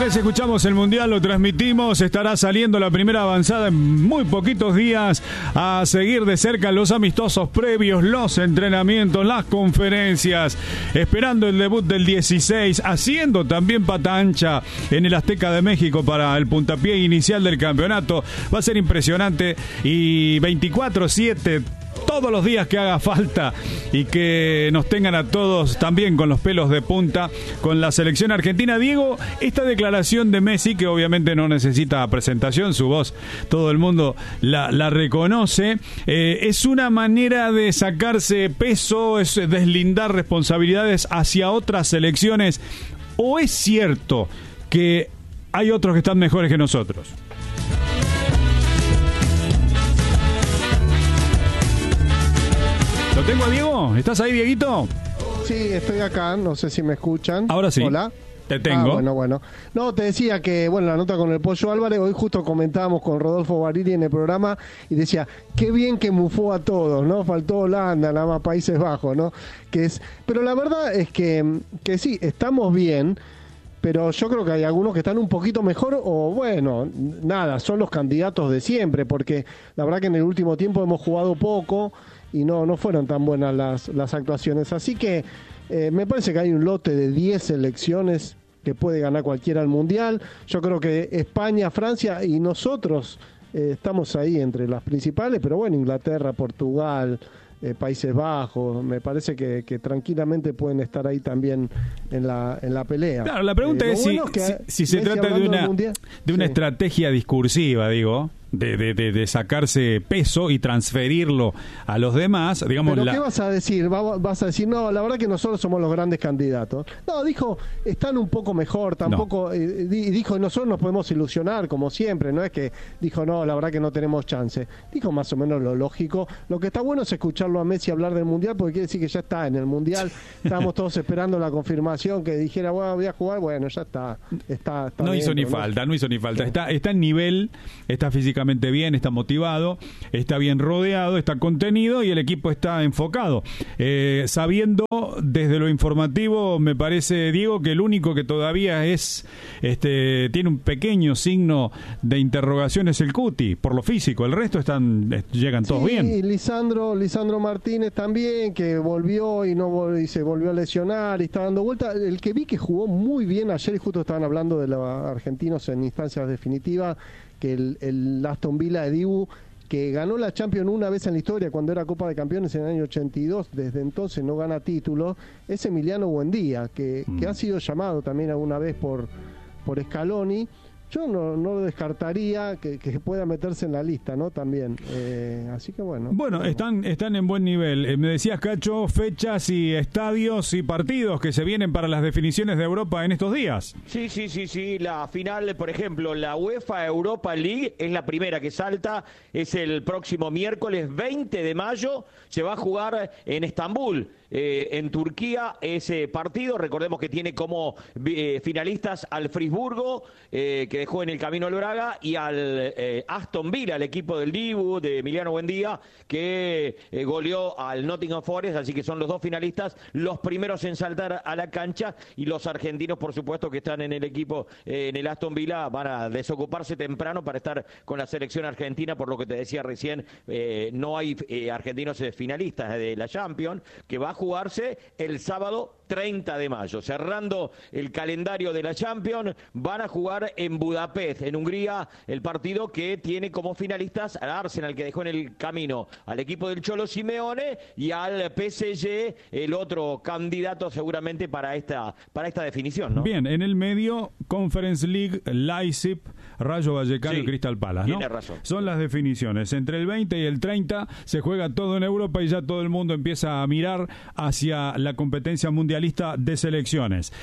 3 escuchamos el Mundial, lo transmitimos, estará saliendo la primera avanzada en muy poquitos días, a seguir de cerca los amistosos previos, los entrenamientos, las conferencias, esperando el debut del 16, haciendo también pata ancha en el Azteca de México para el puntapié inicial del campeonato. Va a ser impresionante y 24/7 todos los días que haga falta, y que nos tengan a todos también con los pelos de punta con la selección argentina. Diego, esta declaración de Messi, que obviamente no necesita presentación, su voz todo el mundo la reconoce, es una manera de sacarse peso, es deslindar responsabilidades hacia otras selecciones, ¿o es cierto que hay otros que están mejores que nosotros? ¿Lo tengo a Diego? ¿Estás ahí, Dieguito? Sí, estoy acá, no sé si me escuchan. Ahora sí. Hola. Te tengo. Bueno. No, te decía que, la nota con el Pollo Álvarez, hoy justo comentábamos con Rodolfo Barili en el programa y decía, qué bien que mufó a todos, ¿no? Faltó Holanda, nada más Países Bajos, ¿no? Pero la verdad es que sí, estamos bien, pero yo creo que hay algunos que están un poquito mejor son los candidatos de siempre, porque la verdad que en el último tiempo hemos jugado poco y no fueron tan buenas las actuaciones. Así que me parece que hay un lote de 10 selecciones que puede ganar cualquiera al Mundial. Yo creo que España, Francia y nosotros estamos ahí entre las principales, pero Inglaterra, Portugal, Países Bajos, me parece que tranquilamente pueden estar ahí también en la pelea. Claro, la pregunta es si se trata de una estrategia discursiva, digo, de sacarse peso y transferirlo a los demás, digamos. ¿Pero qué vas a decir? ¿Vas a decir, no, la verdad que nosotros somos los grandes candidatos? No, dijo, están un poco mejor, tampoco, dijo, nosotros nos podemos ilusionar, como siempre, no es que dijo, no, la verdad que no tenemos chance. Dijo más o menos lo lógico. Lo que está bueno es escucharlo a Messi hablar del Mundial, porque quiere decir que ya está en el Mundial. Estábamos todos esperando la confirmación, que dijera, voy a jugar, ya está no hizo ni falta. Está en nivel, está físicamente bien, está motivado, está bien rodeado, está contenido y el equipo está enfocado. Sabiendo desde lo informativo, me parece, Diego, que el único que todavía tiene un pequeño signo de interrogación es el Cuti, por lo físico. El resto llegan todos bien. Y Lisandro Martínez también, que volvió y se volvió a lesionar y está dando vuelta. El que vi que jugó muy bien ayer, y justo estaban hablando de los argentinos en instancias definitivas, que el Aston Villa de Dibu, que ganó la Champions una vez en la historia cuando era Copa de Campeones en el año 82, desde entonces no gana título, es Emiliano Buendía, que ha sido llamado también alguna vez por Scaloni. Yo no descartaría que pueda meterse en la lista, ¿no? También. Así que bueno. Bueno, están en buen nivel. Me decías, Cacho, fechas y estadios y partidos que se vienen para las definiciones de Europa en estos días. Sí. La final, por ejemplo, la UEFA Europa League es la primera que salta. Es el próximo miércoles 20 de mayo. Se va a jugar en Estambul. En Turquía ese partido, recordemos que tiene como finalistas al Friburgo, que dejó en el camino al Braga, y al Aston Villa, el equipo del Dibu, de Emiliano Buendía, que goleó al Nottingham Forest, así que son los dos finalistas, los primeros en saltar a la cancha, y los argentinos, por supuesto, que están en el equipo, en el Aston Villa, van a desocuparse temprano para estar con la selección argentina, por lo que te decía recién, no hay argentinos finalistas de la Champions, que va a jugarse el sábado 30 de mayo. Cerrando el calendario de la Champions, van a jugar en Budapest, en Hungría, el partido que tiene como finalistas al Arsenal, que dejó en el camino al equipo del Cholo Simeone, y al PSG, el otro candidato seguramente para esta definición, ¿no? Bien, en el medio, Conference League, Leipzig, Rayo Vallecano y Crystal Palace, ¿no? Tiene razón. Son las definiciones. Entre el 20 y el 30 se juega todo en Europa y ya todo el mundo empieza a mirar hacia la competencia mundialista de selecciones.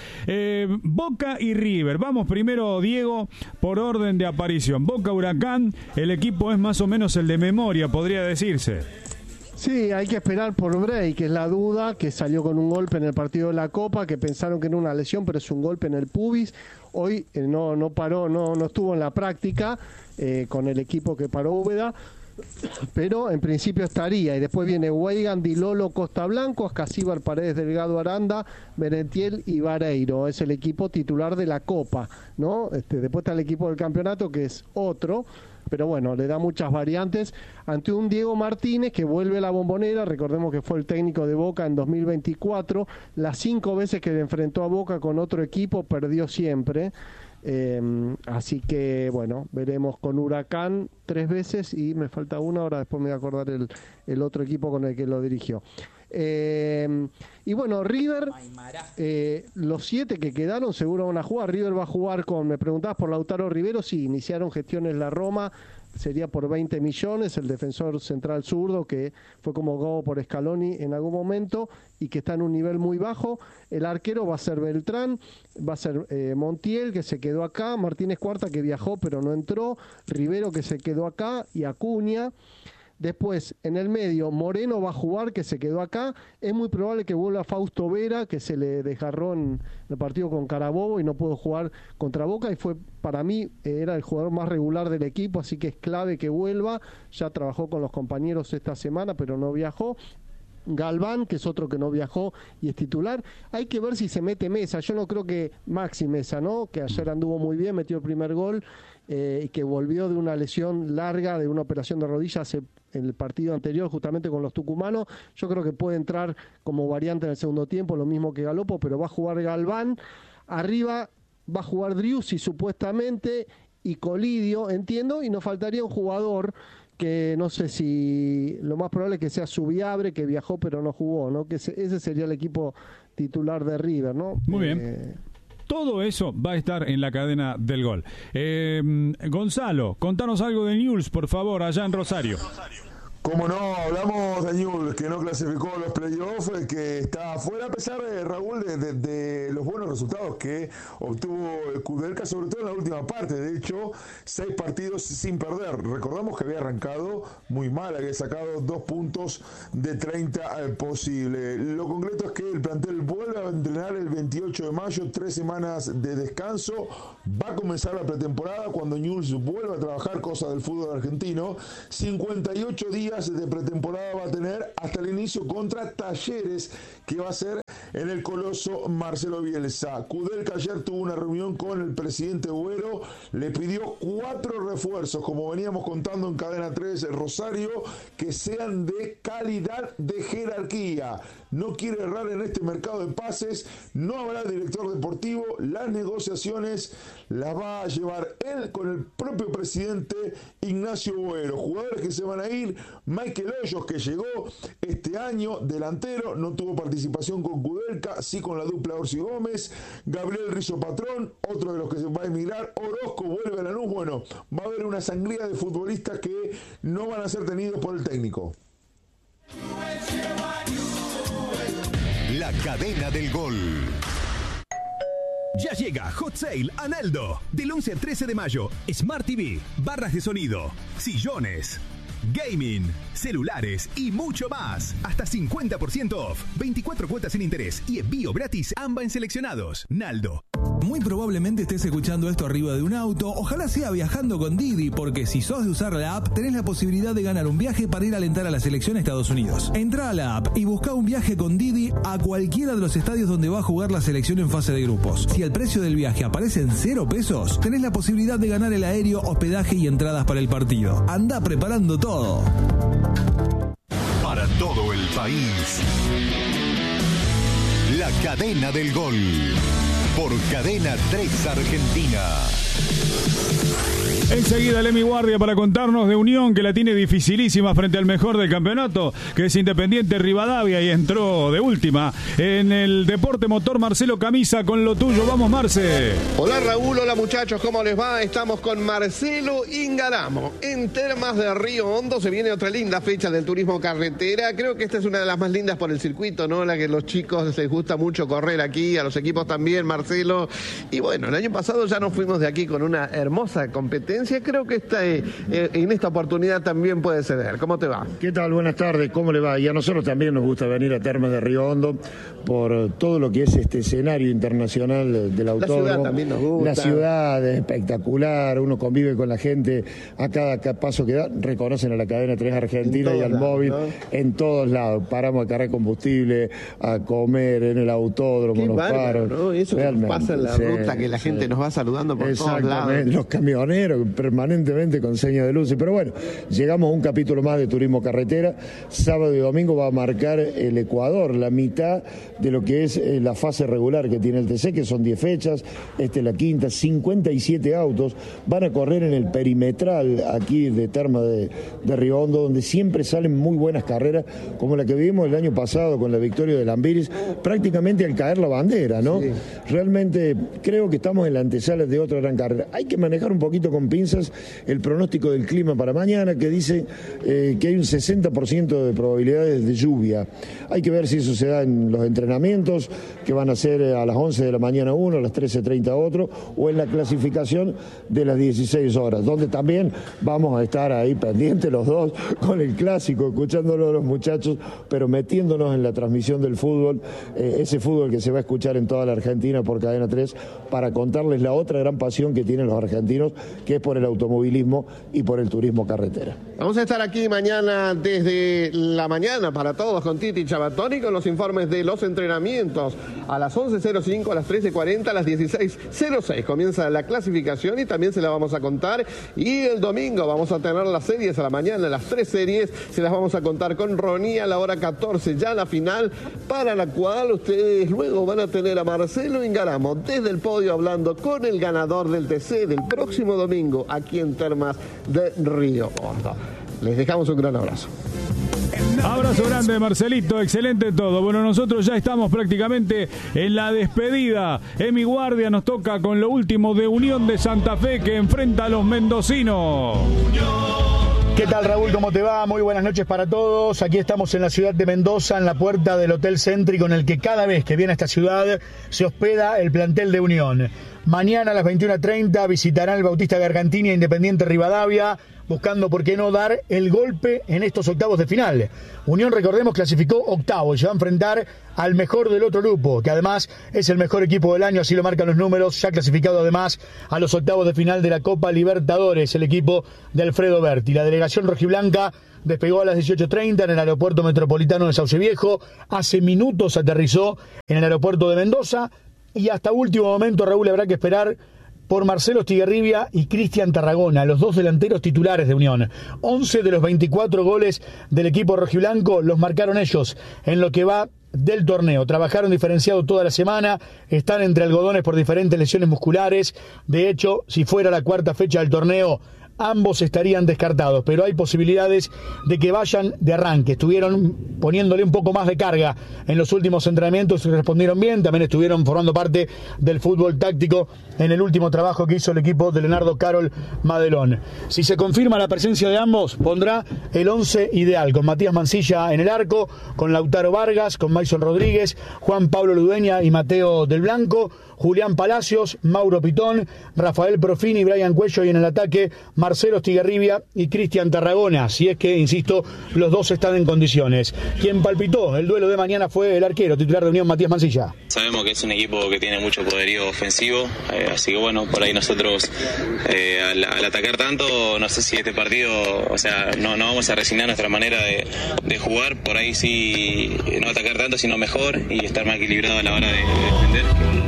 Boca y River. Vamos primero, Diego, por orden de aparición. Boca Huracán, el equipo es más o menos el de memoria, podría decirse. Sí, hay que esperar por Bray, que es la duda, que salió con un golpe en el partido de la Copa, que pensaron que era una lesión, pero es un golpe en el pubis. Hoy no paró, no estuvo en la práctica con el equipo que paró Úbeda. pero en principio estaría. Y después viene Weigan, Di Lolo, Costa Blanco, Ascasíbar, Paredes, Delgado, Aranda, Merentiel y Vareiro. Es el equipo titular de la Copa, ¿no? Después está el equipo del campeonato, que es otro, pero bueno, le da muchas variantes ante un Diego Martínez que vuelve a la Bombonera. Recordemos que fue el técnico de Boca en 2024. Las 5 veces que le enfrentó a Boca con otro equipo, perdió siempre. Así que bueno, veremos con Huracán 3 veces y me falta una, ahora después me voy a acordar el otro equipo con el que lo dirigió. Y bueno, River, los 7 que quedaron seguro van a jugar. River va a jugar con, me preguntabas por Lautaro Rivero, sí, iniciaron gestiones la Roma, sería por 20 millones, el defensor central zurdo que fue convocado por Scaloni en algún momento y que está en un nivel muy bajo. El arquero va a ser Beltrán, va a ser Montiel, que se quedó acá, Martínez Cuarta, que viajó pero no entró, Rivero, que se quedó acá, y Acuña. Después, en el medio, Moreno va a jugar, que se quedó acá. Es muy probable que vuelva Fausto Vera, que se le desgarró en el partido con Carabobo y no pudo jugar contra Boca. Y fue, para mí, era el jugador más regular del equipo, así que es clave que vuelva. Ya trabajó con los compañeros esta semana, pero no viajó. Galván, que es otro que no viajó y es titular. Hay que ver si se mete Mesa. Yo no creo que Maxi Mesa, ¿no? Que ayer anduvo muy bien, metió el primer gol y que volvió de una lesión larga, de una operación de rodilla en el partido anterior, justamente con los tucumanos. Yo creo que puede entrar como variante en el segundo tiempo, lo mismo que Galopo, pero va a jugar Galván. Arriba va a jugar Driussi supuestamente y Colidio, entiendo, y nos faltaría un jugador que no sé si lo más probable es que sea Subiabre, que viajó pero no jugó, ¿no? Que ese sería el equipo titular de River, ¿no? Muy bien. Todo eso va a estar en la cadena del gol. Gonzalo, contanos algo de Newell's, por favor, allá en Rosario. Cómo no, hablamos de Newell's, que no clasificó los playoffs, que está afuera, a pesar de Raúl de los buenos resultados que obtuvo Kudelka, sobre todo en la última parte. De hecho, 6 partidos sin perder. Recordamos que había arrancado muy mal, había sacado 2 puntos de 30 posible. Lo concreto es que el plantel vuelve a entrenar el 28 de mayo, 3 semanas de descanso. Va a comenzar la pretemporada cuando Newell's vuelva a trabajar, cosa del fútbol argentino. 58 días de pretemporada va a tener hasta el inicio contra Talleres, que va a ser en el Coloso Marcelo Bielsa. Kudelka ayer tuvo una reunión con el presidente Güero, le pidió 4 refuerzos, como veníamos contando en Cadena 3 Rosario, que sean de calidad, de jerarquía. No quiere errar en este mercado de pases, no habrá director deportivo, las negociaciones las va a llevar él con el propio presidente Ignacio Güero. Jugadores que se van a ir: Michael Hoyos, que llegó este año, delantero, no tuvo participación con Kudelka, sí con la dupla Orsi Gómez. Gabriel Rizzo Patrón, otro de los que se va a emigrar. Orozco vuelve a Lanús. Bueno, va a haber una sangría de futbolistas que no van a ser tenidos por el técnico. La cadena del gol. Ya llega Hot Sale a Naldo. Del 11 al 13 de mayo. Smart TV, barras de sonido, sillones, gaming, celulares y mucho más. Hasta 50% off, 24 cuotas sin interés y envío gratis AMBA en seleccionados. Naldo. Muy probablemente estés escuchando esto arriba de un auto, ojalá sea viajando con Didi, porque si sos de usar la app, tenés la posibilidad de ganar un viaje para ir a alentar a la selección a Estados Unidos. Entrá a la app y buscá un viaje con Didi a cualquiera de los estadios donde va a jugar la selección en fase de grupos. Si el precio del viaje aparece en 0 pesos, tenés la posibilidad de ganar el aéreo, hospedaje y entradas para el partido. Andá preparando todo. Para todo el país, la cadena del gol. Por Cadena 3 Argentina. Enseguida Lemi Guardia para contarnos de Unión, que la tiene dificilísima frente al mejor del campeonato, que es Independiente Rivadavia, y entró de última en el Deporte Motor Marcelo Camisa con lo tuyo. Vamos, Marce. Hola Raúl, hola muchachos, ¿cómo les va? Estamos con Marcelo Ingaramo. En Termas de Río Hondo se viene otra linda fecha del turismo carretera. Creo que esta es una de las más lindas por el circuito, ¿no? La que a los chicos les gusta mucho correr aquí, a los equipos también, Marcelo. Y bueno, el año pasado ya nos fuimos de aquí con una hermosa competencia diferencia, creo que en esta oportunidad también puede ceder. ¿Cómo te va? ¿Qué tal? Buenas tardes, ¿cómo le va? Y a nosotros también nos gusta venir a Termas de Río Hondo por todo lo que es este escenario internacional del autódromo. La ciudad también nos gusta. La ciudad es espectacular, uno convive con la gente a cada paso que da, reconocen a la cadena 3 Argentina y al lados, móvil, ¿no? En todos lados. Paramos a cargar combustible, a comer en el autódromo, Qué nos bárbaro, paran. ¿no? Eso que nos pasa en la ruta, que la gente nos va saludando por todos lados. Los camioneros permanentemente con señas de luces. Pero bueno, llegamos a un capítulo más de turismo carretera. Sábado y domingo va a marcar el Ecuador, la mitad de lo que es la fase regular que tiene el TC, que son 10 fechas, la quinta, 57 autos, van a correr en el perimetral aquí de Termas de Río Hondo, donde siempre salen muy buenas carreras, como la que vivimos el año pasado con la victoria de Lambiris, prácticamente al caer la bandera, ¿no? Sí. Realmente creo que estamos en la antesala de otra gran carrera. Hay que manejar un poquito con pinzas el pronóstico del clima para mañana, que dice que hay un 60% de probabilidades de lluvia. Hay que ver si eso se da en los entrenamientos, que van a ser a las 11 de la mañana uno, a las 13:30 otro, o en la clasificación de las 16 horas, donde también vamos a estar ahí pendientes los dos con el clásico, escuchándolo a los muchachos, pero metiéndonos en la transmisión del fútbol, ese fútbol que se va a escuchar en toda la Argentina por Cadena 3, para contarles la otra gran pasión que tienen los argentinos, que es por el automovilismo y por el turismo carretera. Vamos a estar aquí mañana desde la mañana para todos con Titi Chabatoni con los informes de los entrenamientos. A las 11:05, a las 13:40, a las 16:06 comienza la clasificación y también se la vamos a contar. Y el domingo vamos a tener las series a la mañana, las 3 series se las vamos a contar con Ronnie a la hora 14, ya la final, para la cual ustedes luego van a tener a Marcelo Ingaramo desde el podio hablando con el ganador del TC del próximo domingo aquí en Termas de Río Hondo. Les dejamos un gran abrazo. Abrazo grande, Marcelito, excelente todo. Bueno, nosotros ya estamos prácticamente en la despedida. Emi Guardia nos toca con lo último de Unión de Santa Fe, que enfrenta a los mendocinos. ¿Qué tal, Raúl? ¿Cómo te va? Muy buenas noches para todos. Aquí estamos en la ciudad de Mendoza, en la puerta del Hotel Céntrico, en el que cada vez que viene a esta ciudad se hospeda el plantel de Unión. Mañana a las 21:30 visitarán el Bautista Gargantini a Independiente Rivadavia, buscando, por qué no, dar el golpe en estos octavos de final. Unión, recordemos, clasificó octavo y se va a enfrentar al mejor del otro grupo, que además es el mejor equipo del año, así lo marcan los números, ya clasificado además a los octavos de final de la Copa Libertadores, el equipo de Alfredo Berti. La delegación rojiblanca despegó a las 18:30 en el aeropuerto metropolitano de Sauce Viejo, hace minutos aterrizó en el aeropuerto de Mendoza y hasta último momento, Raúl, habrá que esperar por Marcelo Estigarribia y Cristian Tarragona, los dos delanteros titulares de Unión. 11 de los 24 goles del equipo rojiblanco los marcaron ellos en lo que va del torneo. Trabajaron diferenciado toda la semana, están entre algodones por diferentes lesiones musculares. De hecho, si fuera la cuarta fecha del torneo, ambos estarían descartados, pero hay posibilidades de que vayan de arranque. Estuvieron poniéndole un poco más de carga en los últimos entrenamientos y respondieron bien. También estuvieron formando parte del fútbol táctico en el último trabajo que hizo el equipo de Leonardo Carol Madelón. Si se confirma la presencia de ambos, pondrá el 11 ideal, con Matías Mancilla en el arco, con Lautaro Vargas, con Mason Rodríguez, Juan Pablo Ludeña y Mateo del Blanco, Julián Palacios, Mauro Pitón, Rafael Profini, Brian Cuello, y en el ataque Marcelo Estigarribia y Cristian Tarragona, si es que, insisto, los dos están en condiciones. Quien palpitó el duelo de mañana fue el arquero titular de Unión, Matías Mancilla. Sabemos que es un equipo que tiene mucho poderío ofensivo, así que bueno, por ahí nosotros al atacar tanto, no sé si este partido, o sea, no vamos a resignar nuestra manera de jugar, por ahí sí, no atacar tanto, sino mejor y estar más equilibrado a la hora de defender.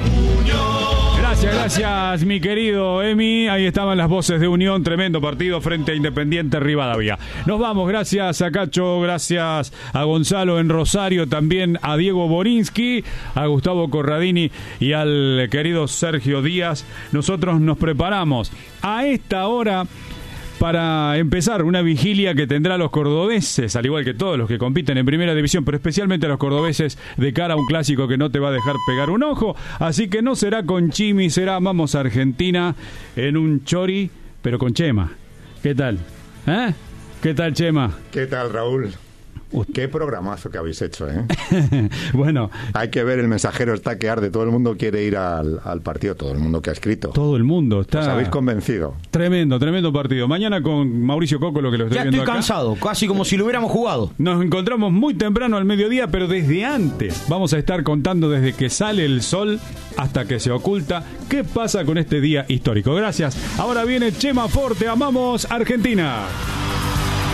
Gracias, mi querido Emi. Ahí estaban las voces de Unión. Tremendo partido frente a Independiente Rivadavia. Nos vamos. Gracias a Cacho, gracias a Gonzalo en Rosario, también a Diego Borinsky, a Gustavo Corradini y al querido Sergio Díaz. Nosotros nos preparamos a esta hora para empezar una vigilia que tendrá los cordobeses, al igual que todos los que compiten en primera división, pero especialmente a los cordobeses, de cara a un clásico que no te va a dejar pegar un ojo. Así que no será con Chimi, será vamos a Argentina en un chori, pero con Chema. ¿Qué tal? ¿Qué tal, Chema? ¿Qué tal, Raúl? Qué programazo que habéis hecho, ¿eh? Bueno. Hay que ver, el mensajero está que arde. Todo el mundo quiere ir al partido. Todo el mundo que ha escrito. Todo el mundo está. Os habéis convencido. Tremendo partido. Mañana con Mauricio Coco, lo que lo estoy viendo acá. Ya estoy cansado, casi como si lo hubiéramos jugado. Nos encontramos muy temprano al mediodía, pero desde antes vamos a estar contando desde que sale el sol hasta que se oculta qué pasa con este día histórico. Gracias. Ahora viene Chema Forte. Amamos Argentina.